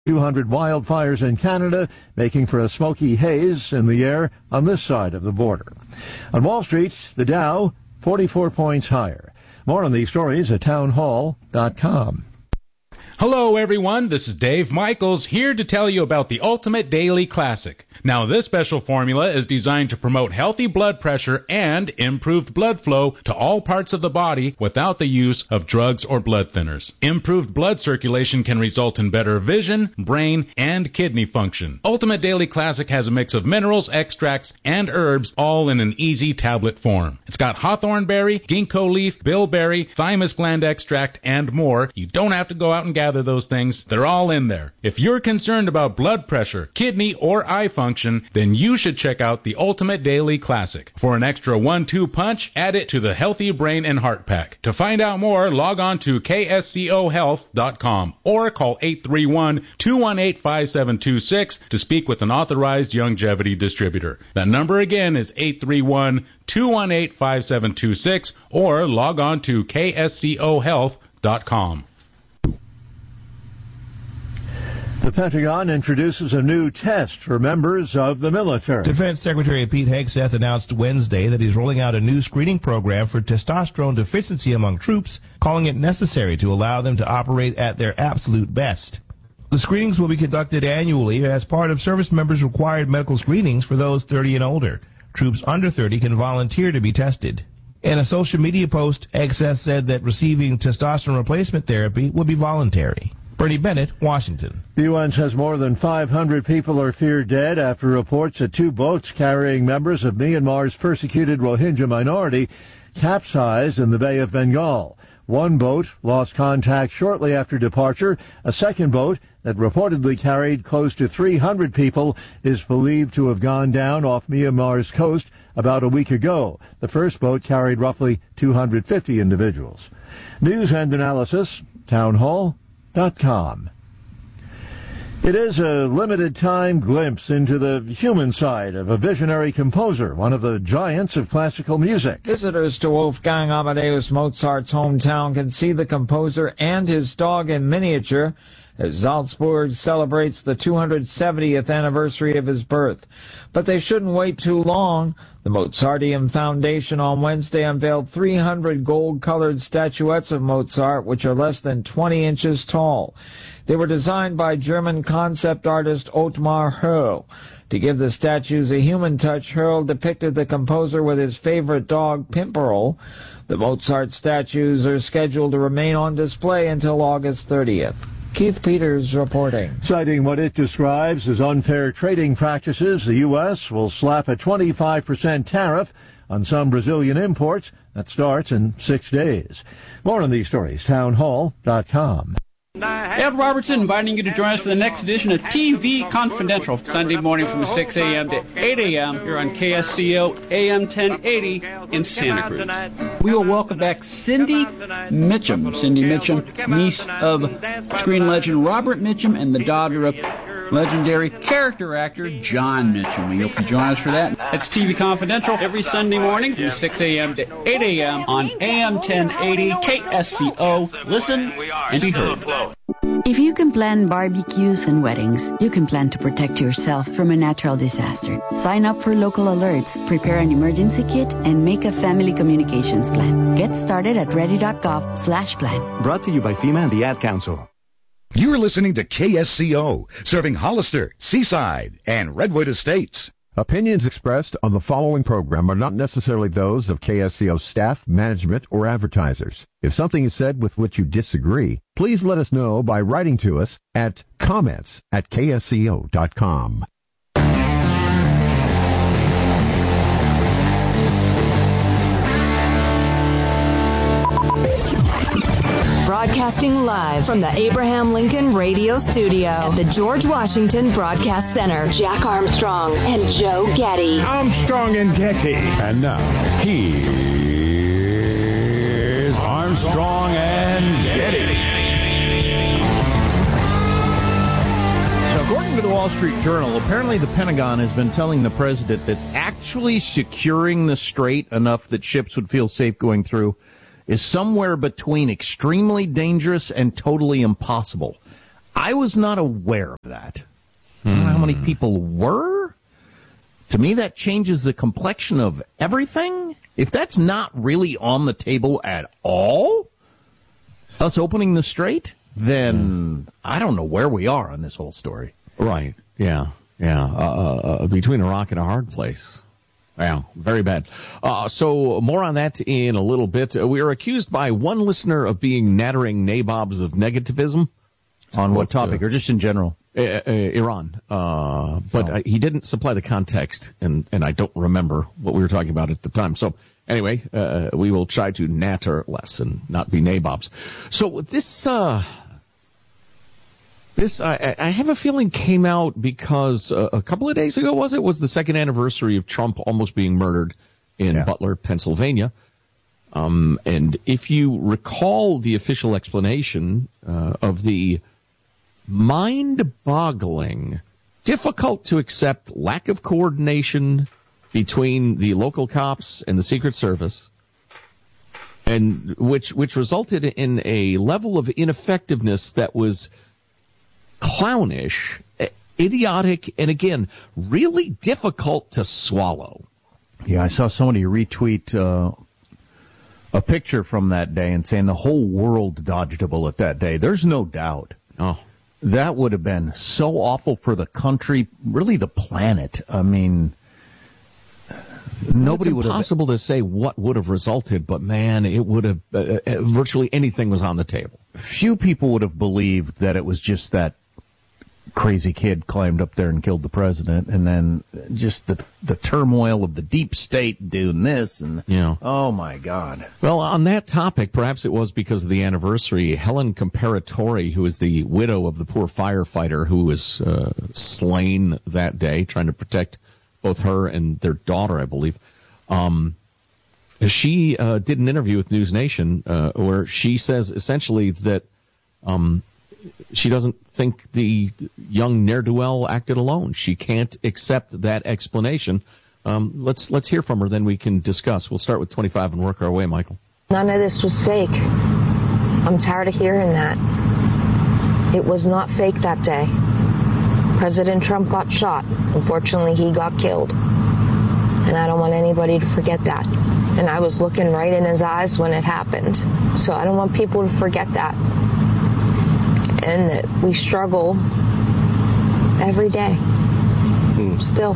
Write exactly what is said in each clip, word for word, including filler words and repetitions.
two hundred wildfires in Canada, making for a smoky haze in the air on this side of the border. On Wall Street, the Dow, forty-four points higher. More on these stories at town hall dot com. Hello, everyone. This is Dave Michaels here to tell you about the Ultimate Daily Classic. Now, this special formula is designed to promote healthy blood pressure and improved blood flow to all parts of the body without the use of drugs or blood thinners. Improved blood circulation can result in better vision, brain, and kidney function. Ultimate Daily Classic has a mix of minerals, extracts, and herbs, all in an easy tablet form. It's got hawthorn berry, ginkgo leaf, bilberry, thymus gland extract, and more. You don't have to go out and gather those things. They're all in there. If you're concerned about blood pressure, kidney, or eye function, then you should check out the Ultimate Daily Classic. For an extra one two punch, add it to the Healthy Brain and Heart Pack. To find out more, log on to K S C O health dot com or call eight three one, two one eight, five seven two six to speak with an authorized longevity distributor. That number again is eight three one, two one eight, five seven two six or log on to K S C O health dot com. The Pentagon introduces a new test for members of the military. Defense Secretary Pete Hegseth announced Wednesday that he's rolling out a new screening program for testosterone deficiency among troops, calling it necessary to allow them to operate at their absolute best. The screenings will be conducted annually as part of service members' required medical screenings for those thirty and older. Troops under thirty can volunteer to be tested. In a social media post, Hegseth said that receiving testosterone replacement therapy would be voluntary. Bernie Bennett, Washington. The U N says more than five hundred people are feared dead after reports that two boats carrying members of Myanmar's persecuted Rohingya minority capsized in the Bay of Bengal. One boat lost contact shortly after departure. A second boat that reportedly carried close to three hundred people is believed to have gone down off Myanmar's coast about a week ago. The first boat carried roughly two hundred fifty individuals. News and analysis, town hall dot com. It is a limited-time glimpse into the human side of a visionary composer, one of the giants of classical music. Visitors to Wolfgang Amadeus Mozart's hometown can see the composer and his dog in miniature as Salzburg celebrates the two hundred seventieth anniversary of his birth. But they shouldn't wait too long. The Mozarteum Foundation on Wednesday unveiled three hundred gold-colored statuettes of Mozart, which are less than twenty inches tall. They were designed by German concept artist Ottmar Hörl. To give the statues a human touch, Hörl depicted the composer with his favorite dog, Pimperl. The Mozart statues are scheduled to remain on display until August thirtieth. Keith Peters reporting. Citing what it describes as unfair trading practices, the U S will slap a twenty-five percent tariff on some Brazilian imports. That starts in six days. More on these stories, town hall dot com. Ed Robertson inviting you to join us for the next edition of T V Confidential, Sunday morning from six a.m. to eight a.m. here on K S C O A M ten eighty in Santa Cruz. We will welcome back Cindy Mitchum. Cindy Mitchum, niece of screen legend Robert Mitchum and the daughter of legendary character actor John Mitchum. We hope you join us for that. It's T V Confidential every Sunday morning from six a.m. to eight a.m. on A M ten eighty K S C O. Listen and be heard. If you can plan barbecues and weddings, you can plan to protect yourself from a natural disaster. Sign up for local alerts, prepare an emergency kit, and make a family communications plan. Get started at ready dot gov slash plan. Brought to you by FEMA and the Ad Council. You're listening to K S C O, serving Hollister, Seaside, and Redwood Estates. Opinions expressed on the following program are not necessarily those of K S C O staff, management, or advertisers. If something is said with which you disagree, please let us know by writing to us at comments at K S C O dot com. Broadcasting live from the Abraham Lincoln Radio Studio at the George Washington Broadcast Center. Jack Armstrong and Joe Getty. Armstrong and Getty. And now, here's Armstrong and Getty. So according to the Wall Street Journal, apparently the Pentagon has been telling the president that actually securing the strait enough that ships would feel safe going through is somewhere between extremely dangerous and totally impossible. I was not aware of that. I don't know how many people were. To me, that changes the complexion of everything. If that's not really on the table at all, us opening the strait, then I don't know where we are on this whole story. Right. Yeah. Yeah. Uh, uh, between a rock and a hard place. Yeah, very bad. Uh, so more on that in a little bit. Uh, we are accused by one listener of being nattering nabobs of negativism. On what topic, uh, or just in general? Uh, uh, Iran. Uh, but oh. uh, he didn't supply the context, and, and I don't remember what we were talking about at the time. So anyway, uh, we will try to natter less and not be nabobs. So this, uh, this I, I have a feeling came out because uh, a couple of days ago, was it, was the second anniversary of Trump almost being murdered in yeah. Butler, Pennsylvania. Um, and if you recall the official explanation uh, of the mind-boggling, difficult-to-accept lack of coordination between the local cops and the Secret Service, and which which resulted in a level of ineffectiveness that was clownish, idiotic, and again, really difficult to swallow. Yeah, I saw somebody retweet uh, a picture from that day and saying the whole world dodged a bullet that day. There's no doubt. Oh. That would have been so awful for the country, really the planet. I mean, nobody would have... It's impossible to say what would have resulted, but man, it would have... Uh, uh, virtually anything was on the table. Few people would have believed that it was just that crazy kid climbed up there and killed the president, and then just the the turmoil of the deep state doing this, and yeah. oh my God. Well, on that topic, perhaps it was because of the anniversary, Helen Comparatori, who is the widow of the poor firefighter who was uh, slain that day, trying to protect both her and their daughter, I believe, um, she uh, did an interview with News Nation uh, where she says essentially that um, she doesn't think the young ne'er-do-well acted alone. She can't accept that explanation. Um, let's let's hear from her, then we can discuss. We'll start with twenty-five and work our way, Michael. None of this was fake. I'm tired of hearing that. It was not fake that day. President Trump got shot. Unfortunately, he got killed. And I don't want anybody to forget that. And I was looking right in his eyes when it happened. So I don't want people to forget that. And that we struggle every day, hmm. still,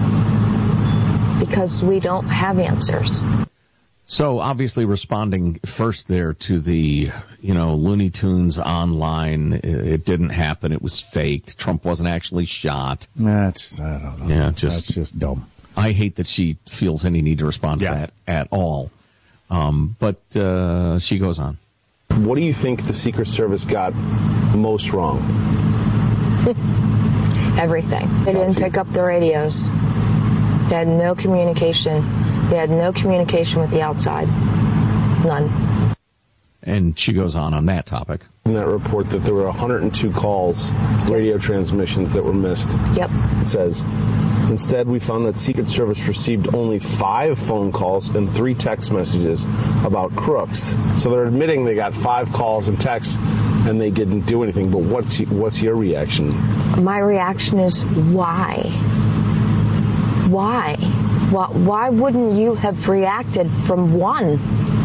because we don't have answers. So obviously responding first there to the, you know, Looney Tunes online, it didn't happen, it was faked, Trump wasn't actually shot. That's, I don't know. Yeah, just, That's just dumb. I hate that she feels any need to respond yeah. to that at all. Um, but uh, she goes on. What do you think the Secret Service got most wrong? Everything. They didn't pick up the radios. They had no communication. They had no communication with the outside. None. And she goes on on that topic. In that report that there were one hundred two calls, radio transmissions that were missed. Yep. It says, instead, we found that Secret Service received only five phone calls and three text messages about crooks. So they're admitting they got five calls and texts and they didn't do anything. But what's what's your reaction? My reaction is why? Why? Why, why wouldn't you have reacted from one?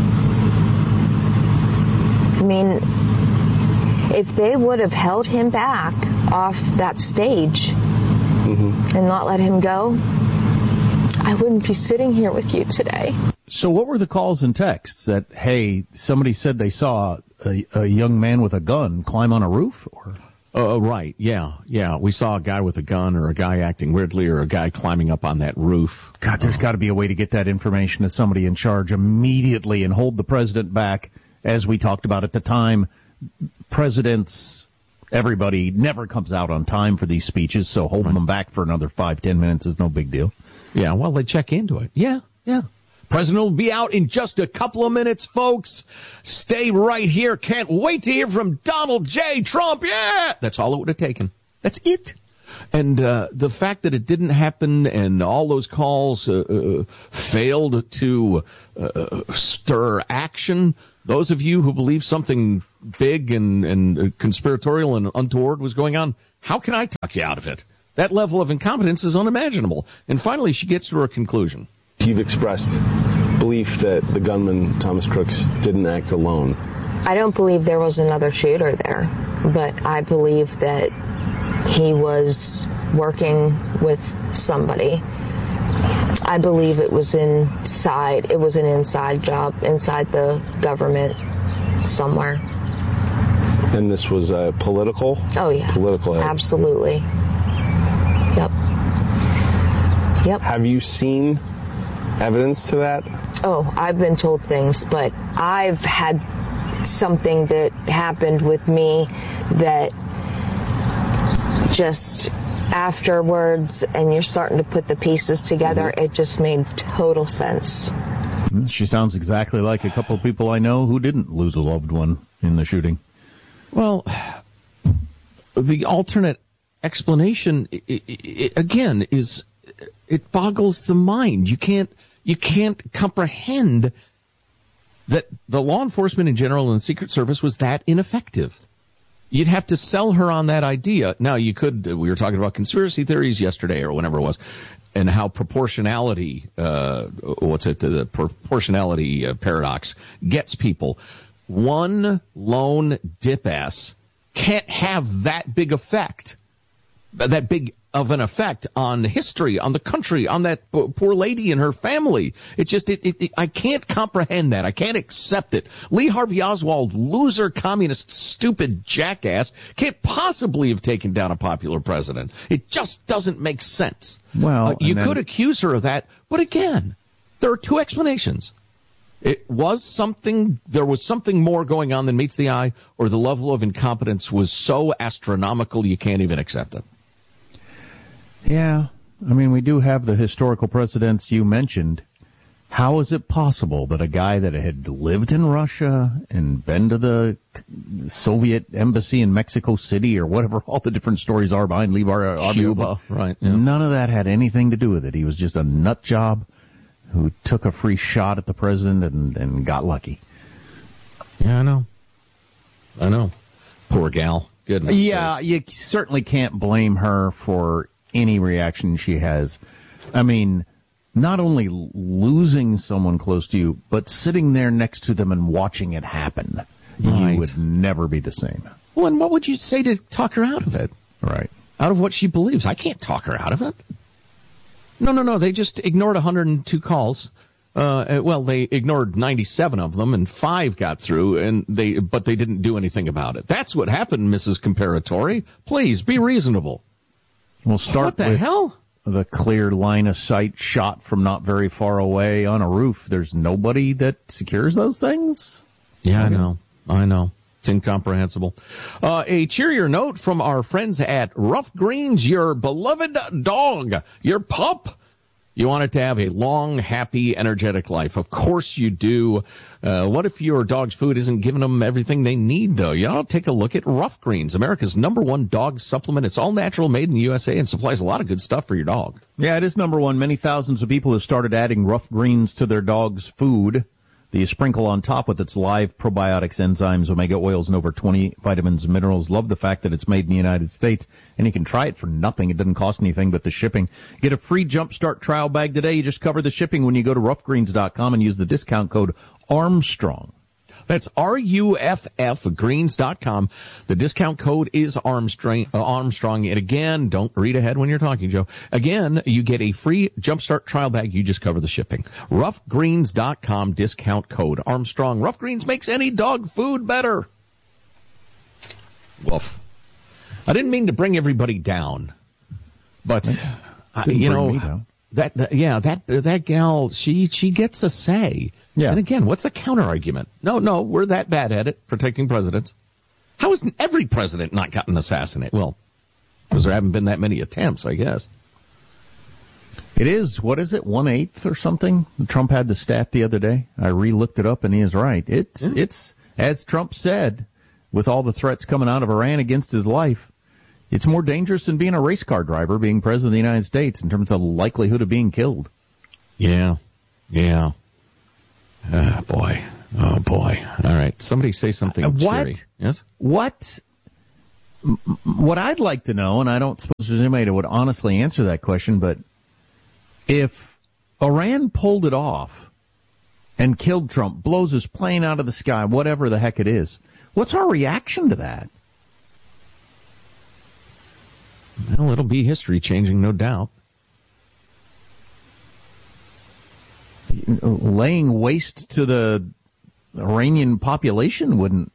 I mean, if they would have held him back off that stage mm-hmm. and not let him go, I wouldn't be sitting here with you today. So what were the calls and texts that, hey, somebody said they saw a, a young man with a gun climb on a roof? Or uh, right, yeah, yeah. We saw a guy with a gun or a guy acting weirdly or a guy climbing up on that roof. God, there's uh, got to be a way to get that information to somebody in charge immediately and hold the president back. As we talked about at the time, presidents, everybody never comes out on time for these speeches, so holding right. them back for another five, ten minutes is no big deal. Yeah, well, they check into it. Yeah, yeah. President will be out in just a couple of minutes, folks. Stay right here. Can't wait to hear from Donald J. Trump. Yeah! That's all it would have taken. That's it. And uh, the fact that it didn't happen and all those calls uh, uh, failed to uh, stir action, those of you who believe something big and, and conspiratorial and untoward was going on, how can I talk you out of it? That level of incompetence is unimaginable. And finally, she gets to her conclusion. You've expressed belief that the gunman, Thomas Crooks, didn't act alone. I don't believe there was another shooter there, but I believe that he was working with somebody. I believe it was inside, it was an inside job, inside the government somewhere. And this was uh, political? Oh, yeah. Political. Absolutely. Yep. Yep. Have you seen evidence to that? Oh, I've been told things, but I've had something that happened with me that just afterwards, and you're starting to put the pieces together, mm-hmm. It just made total sense. She sounds exactly like a couple of people I know who didn't lose a loved one in the shooting. Well, the alternate explanation, it, it, again, is it boggles the mind. You can't you can't comprehend that the law enforcement in general and the Secret Service was that ineffective. You'd have to sell her on that idea. Now, you could, we were talking about conspiracy theories yesterday or whenever it was, and how proportionality, uh, what's it, the proportionality uh, paradox gets people. One lone dip-ass can't have that big effect, that big of an effect on history, on the country, on that poor lady and her family. It just, it, it, it, I can't comprehend that. I can't accept it. Lee Harvey Oswald, loser, communist, stupid jackass, can't possibly have taken down a popular president. It just doesn't make sense. Well, uh, you then, could accuse her of that, but again, there are two explanations. It was something, there was something more going on than meets the eye, or the level of incompetence was so astronomical you can't even accept it. Yeah, I mean, we do have the historical precedents you mentioned. How is it possible that a guy that had lived in Russia and been to the Soviet embassy in Mexico City or whatever all the different stories are behind Lee Harvey Cuba, right? Yeah. None of that had anything to do with it. He was just a nut job who took a free shot at the president and, and got lucky. Yeah, I know. I know. Poor gal. Goodness. Yeah, sakes. You certainly can't blame her for any reaction she has. I mean, not only losing someone close to you, but sitting there next to them and watching it happen. Right. You would never be the same. Well, and what would you say to talk her out of it? Right. Out of what she believes. I can't talk her out of it. No, no, no. They just ignored one hundred two calls. Uh, well, they ignored ninety-seven of them, and five got through, and they, but they didn't do anything about it. That's what happened, Missus Comparatori. Please, be reasonable. We'll start what the with hell? The clear line of sight shot from not very far away on a roof. There's nobody that secures those things? Yeah, I know. I know. It's incomprehensible. Uh, a cheerier note from our friends at Rough Greens, your beloved dog, your pup. You want it to have a long, happy, energetic life. Of course you do. Uh, what if your dog's food isn't giving them everything they need, though? You ought to take a look at Rough Greens, America's number one dog supplement. It's all natural, made in the U S A, and supplies a lot of good stuff for your dog. Yeah, it is number one. Many thousands of people have started adding Rough Greens to their dog's food. The sprinkle on top with its live probiotics, enzymes, omega oils, and over twenty vitamins and minerals. Love the fact that it's made in the United States, and you can try it for nothing. It doesn't cost anything but the shipping. Get a free Jumpstart trial bag today. You just cover the shipping when you go to rough greens dot com and use the discount code Armstrong. That's R U F F, greens dot com. The discount code is Armstrong, uh, Armstrong. And again, don't read ahead when you're talking, Joe. Again, you get a free Jumpstart trial bag. You just cover the shipping. rough greens dot com, discount code Armstrong. Rough Greens makes any dog food better. Woof. I didn't mean to bring everybody down, but, uh, you know... That, that yeah, that that gal, she she gets a say. Yeah. And again, what's the counter argument? No, no, we're that bad at it, protecting presidents. How has every president not gotten assassinated? Well, because there haven't been that many attempts, I guess. It is, what is it, one-eighth or something? Trump had the stat the other day. I re-looked it up, and he is right. It's, mm. it's as Trump said, with all the threats coming out of Iran against his life, It's more dangerous than being a race car driver, being president of the United States, in terms of the likelihood of being killed. Yeah, yeah. Oh, boy. Oh, boy. All right. Somebody say something Uh, what? cheery. Yes? What? m- What I'd like to know, and I don't suppose there's anybody that would honestly answer that question, but if Iran pulled it off and killed Trump, blows his plane out of the sky, whatever the heck it is, what's our reaction to that? Well, it'll be history changing, no doubt. Laying waste to the Iranian population wouldn't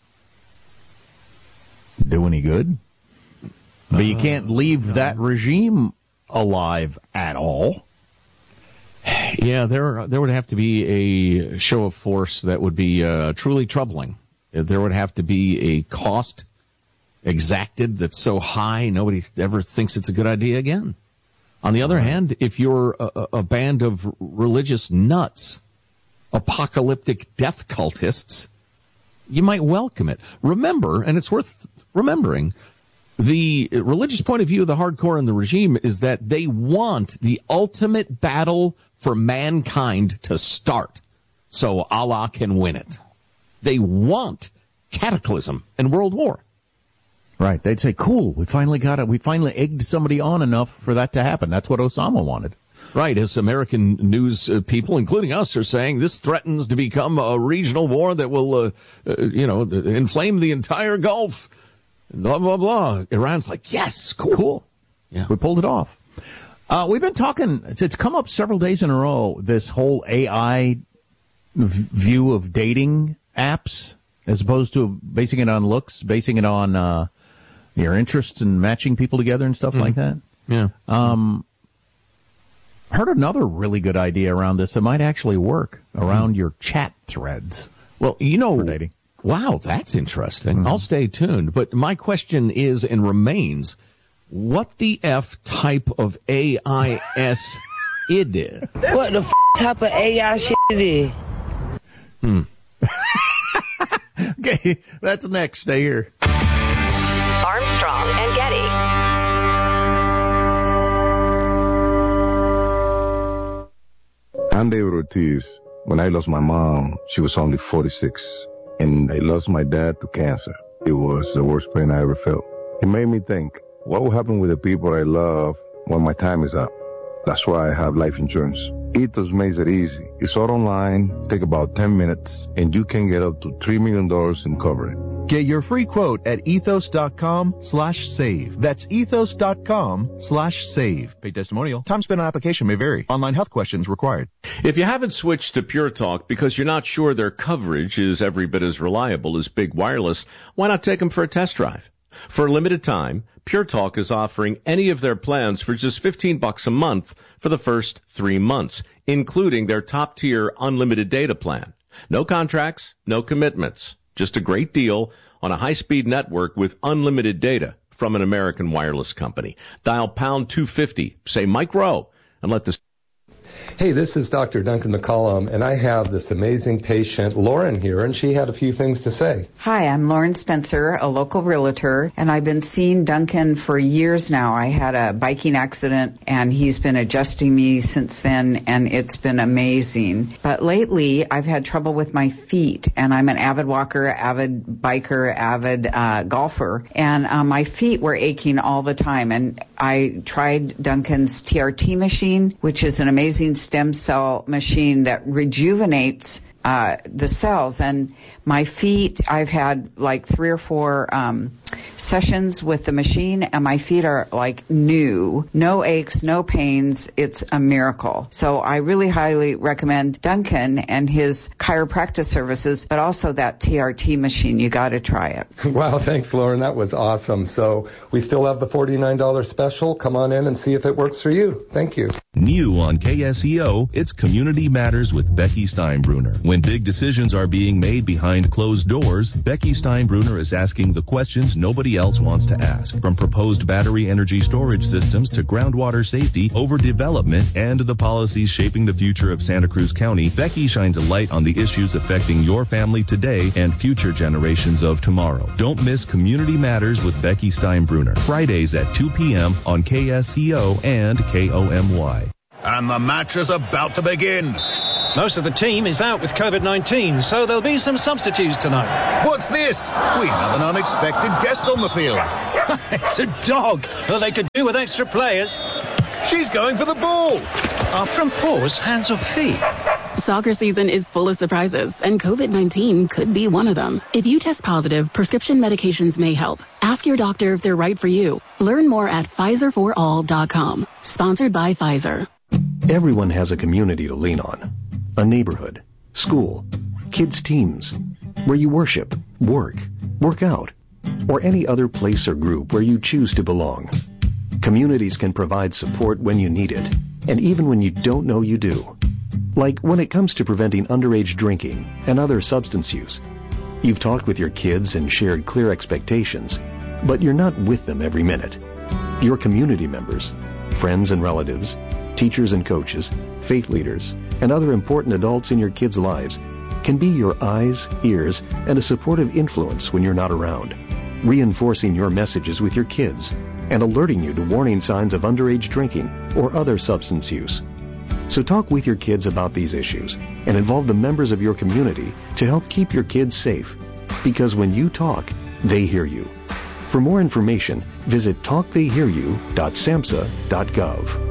do any good. But you can't leave uh, that regime alive at all. Yeah, there there would have to be a show of force that would be uh, truly troubling. There would have to be a cost exacted that's so high nobody ever thinks it's a good idea again. On the other hand, if you're a, a band of religious nuts, apocalyptic death cultists, you might welcome it. Remember, and it's worth remembering, the religious point of view of the hardcore and the regime is that they want the ultimate battle for mankind to start so Allah can win it. They want cataclysm and world war. Right. They'd say, cool, we finally got it. We finally egged somebody on enough for that to happen. That's what Osama wanted. Right. As American news uh, people, including us, are saying, this threatens to become a regional war that will, uh, uh, you know, inflame the entire Gulf. Blah, blah, blah. Iran's like, yes, cool. Cool. Yeah. We pulled it off. Uh, we've been talking, it's come up several days in a row, this whole A I v- view of dating apps, as opposed to basing it on looks, basing it on uh, your interests and matching people together and stuff mm. like that. Yeah. Um, heard another really good idea around this that might actually work around mm. your chat threads. Well, you know, for dating. Wow, that's interesting. Mm. I'll stay tuned. But my question is and remains, what the F type of A I S it is? What the f- type of A I shit it is? Hmm. Okay, that's next. Stay here. Armstrong and Getty. I'm David Ortiz. When I lost my mom, she was only forty-six. And I lost my dad to cancer. It was the worst pain I ever felt. It made me think, what will happen with the people I love when my time is up? That's why I have life insurance. Ethos makes it easy. It's all online, take about ten minutes, and you can get up to three million dollars in coverage. Get your free quote at ethos.com slash save. That's ethos.com slash save. Paid testimonial. Time spent on application may vary. Online health questions required. If you haven't switched to Pure Talk because you're not sure their coverage is every bit as reliable as Big Wireless, why not take them for a test drive? For a limited time, Pure Talk is offering any of their plans for just fifteen bucks a month for the first three months, including their top-tier unlimited data plan. No contracts, no commitments. Just a great deal on a high-speed network with unlimited data from an American wireless company. Dial pound two fifty, say Mike Rowe, and let this... Hey, this is Doctor Duncan McCollum, and I have this amazing patient, Lauren, here, and she had a few things to say. Hi, I'm Lauren Spencer, a local realtor, and I've been seeing Duncan for years now. I had a biking accident, and he's been adjusting me since then, and it's been amazing. But lately, I've had trouble with my feet, and I'm an avid walker, avid biker, avid uh, golfer, and uh, my feet were aching all the time, and I tried Duncan's T R T machine, which is an amazing stem cell machine that rejuvenates uh, the cells. And my feet, I've had like three or four um, sessions with the machine, and my feet are like new. No aches, no pains. It's a miracle. So I really highly recommend Duncan and his chiropractic services, but also that T R T machine. You got to try it. Wow, thanks, Lauren. That was awesome. So we still have the forty-nine dollars special. Come on in and see if it works for you. Thank you. New on K S E O, it's Community Matters with Becky Steinbruner. When big decisions are being made behind closed doors, Becky Steinbruner is asking the questions nobody else wants to ask. From proposed battery energy storage systems to groundwater safety, overdevelopment, and the policies shaping the future of Santa Cruz County, Becky shines a light on the issues affecting your family today and future generations of tomorrow. Don't miss Community Matters with Becky Steinbruner. Fridays at two p.m. on K S E O and K O M Y. And the match is about to begin. Most of the team is out with COVID nineteen, so there'll be some substitutes tonight. What's this? We have an unexpected guest on the field. It's a dog. Well, they could do with extra players. She's going for the ball. Are front paws hands or feet? Soccer season is full of surprises, and COVID nineteen could be one of them. If you test positive, prescription medications may help. Ask your doctor if they're right for you. Learn more at Pfizer for all dot com. Sponsored by Pfizer. Everyone has a community to lean on. A neighborhood, school, kids' teams, where you worship, work, work out, or any other place or group where you choose to belong. Communities can provide support when you need it, and even when you don't know you do. Like when it comes to preventing underage drinking and other substance use. You've talked with your kids and shared clear expectations, but you're not with them every minute. Your community members, friends and relatives, teachers and coaches, faith leaders, and other important adults in your kids' lives can be your eyes, ears, and a supportive influence when you're not around, reinforcing your messages with your kids and alerting you to warning signs of underage drinking or other substance use. So talk with your kids about these issues and involve the members of your community to help keep your kids safe. Because when you talk, they hear you. For more information, visit talk they hear you dot samhsa dot gov.